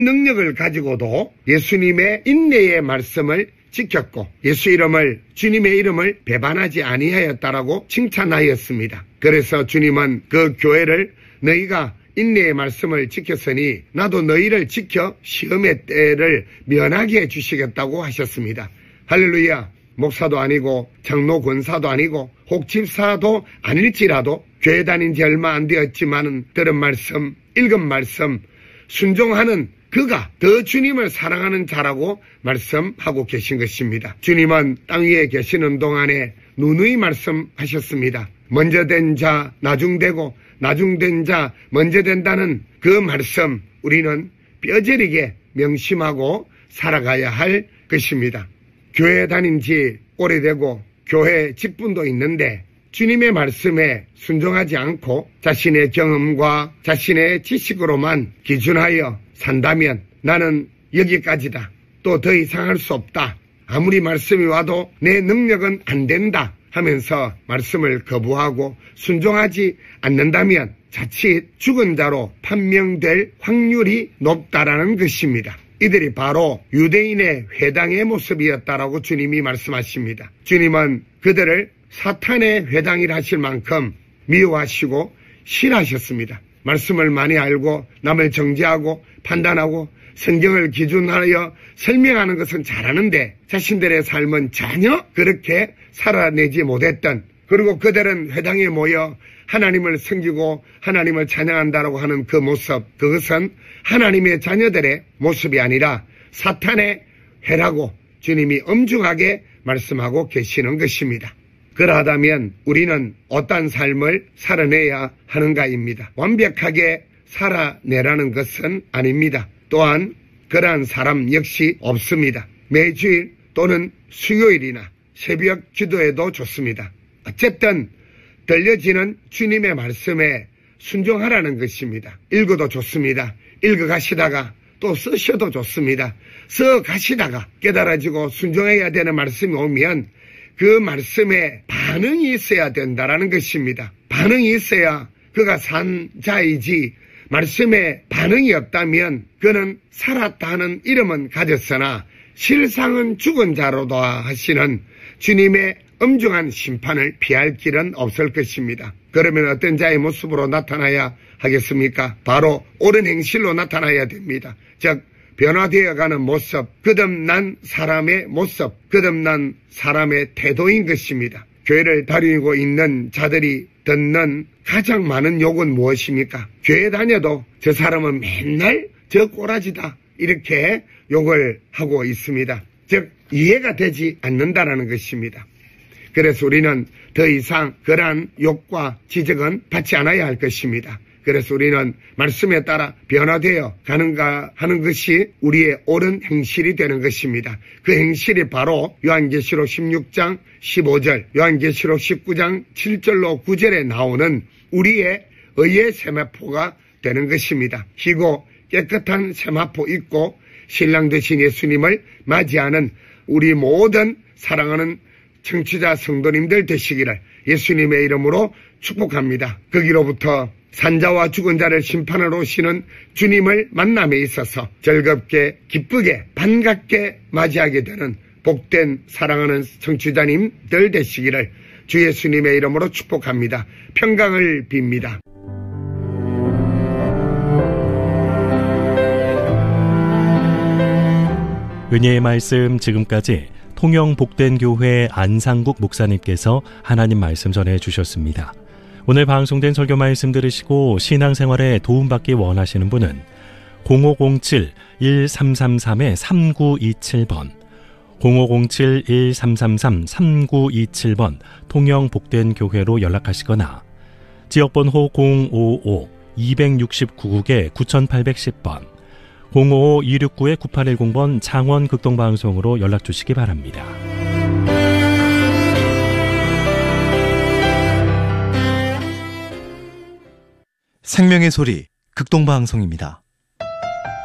능력을 가지고도 예수님의 인내의 말씀을 지켰고 예수 이름을 주님의 이름을 배반하지 아니하였다라고 칭찬하였습니다. 그래서 주님은 그 교회를 너희가 인내의 말씀을 지켰으니 나도 너희를 지켜 시험의 때를 면하게 해주시겠다고 하셨습니다. 할렐루야. 목사도 아니고 장로 권사도 아니고 혹 집사도 아닐지라도 교회 다닌 지 얼마 안 되었지만 들은 말씀, 읽은 말씀 순종하는 그가 더 주님을 사랑하는 자라고 말씀하고 계신 것입니다. 주님은 땅 위에 계시는 동안에 누누이 말씀하셨습니다. 먼저 된 자 나중되고 나중된 자 먼저 된다는 그 말씀 우리는 뼈저리게 명심하고 살아가야 할 것입니다. 교회 다닌 지 오래되고 교회 직분도 있는데 주님의 말씀에 순종하지 않고 자신의 경험과 자신의 지식으로만 기준하여 산다면 나는 여기까지다. 또 더 이상 할 수 없다. 아무리 말씀이 와도 내 능력은 안 된다 하면서 말씀을 거부하고 순종하지 않는다면 자칫 죽은 자로 판명될 확률이 높다라는 것입니다. 이들이 바로 유대인의 회당의 모습이었다라고 주님이 말씀하십니다. 주님은 그들을 사탄의 회당이라 하실 만큼 미워하시고 싫어하셨습니다. 말씀을 많이 알고 남을 정죄하고 판단하고 성경을 기준하여 설명하는 것은 잘하는데 자신들의 삶은 전혀 그렇게 살아내지 못했던, 그리고 그들은 회당에 모여 하나님을 섬기고 하나님을 찬양한다라고 하는 그 모습, 그것은 하나님의 자녀들의 모습이 아니라 사탄의 회라고 주님이 엄중하게 말씀하고 계시는 것입니다. 그러하다면 우리는 어떤 삶을 살아내야 하는가입니다. 완벽하게 살아내라는 것은 아닙니다. 또한 그러한 사람 역시 없습니다. 매주일 또는 수요일이나 새벽 기도에도 좋습니다. 어쨌든 들려지는 주님의 말씀에 순종하라는 것입니다. 읽어도 좋습니다. 읽어가시다가 또 쓰셔도 좋습니다. 써가시다가 깨달아지고 순종해야 되는 말씀이 오면 그 말씀에 반응이 있어야 된다는 것입니다. 반응이 있어야 그가 산 자이지, 말씀에 반응이 없다면 그는 살았다 하는 이름은 가졌으나 실상은 죽은 자로다 하시는 주님의 엄중한 심판을 피할 길은 없을 것입니다. 그러면 어떤 자의 모습으로 나타나야 하겠습니까? 바로 옳은 행실로 나타나야 됩니다. 즉 변화되어가는 모습, 거듭난 사람의 모습, 거듭난 사람의 태도인 것입니다. 교회를 다니고 있는 자들이 듣는 가장 많은 욕은 무엇입니까? 교회 다녀도 저 사람은 맨날 저 꼬라지다 이렇게 욕을 하고 있습니다. 즉 이해가 되지 않는다라는 것입니다. 그래서 우리는 더 이상 그러한 욕과 지적은 받지 않아야 할 것입니다. 그래서 우리는 말씀에 따라 변화되어 가는가 하는 것이 우리의 옳은 행실이 되는 것입니다. 그 행실이 바로 요한계시록 16장 15절, 요한계시록 19장 7절로 9절에 나오는 우리의 의의 세마포가 되는 것입니다. 희고 깨끗한 세마포 입고 신랑 되신 예수님을 맞이하는 우리 모든 사랑하는 청취자 성도님들 되시기를 예수님의 이름으로 축복합니다. 거기로부터 산자와 죽은 자를 심판하러 오시는 주님을 만남에 있어서 즐겁게 기쁘게 반갑게 맞이하게 되는 복된 사랑하는 청취자님들 되시기를 주 예수님의 이름으로 축복합니다. 평강을 빕니다. 은혜의 말씀 지금까지 통영 복된교회 안상국 목사님께서 하나님 말씀 전해주셨습니다. 오늘 방송된 설교 말씀 들으시고 신앙생활에 도움받기 원하시는 분은 0507-1333-3927번 0507-1333-3927번 통영 복된교회로 연락하시거나 지역번호 055-269국에 9810번 055-269-9810번 창원극동방송으로 연락주시기 바랍니다. 생명의 소리 극동방송입니다.